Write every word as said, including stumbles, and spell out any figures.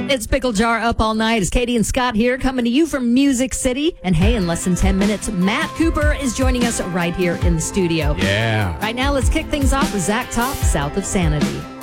It's Pickle Jar Up All Night. It's Katie and Scott here coming to you from Music City. And hey, in less than ten minutes, Matt Cooper is joining us right here in the studio. Yeah. Right now, let's kick things off with Zach Top, South of Sanity.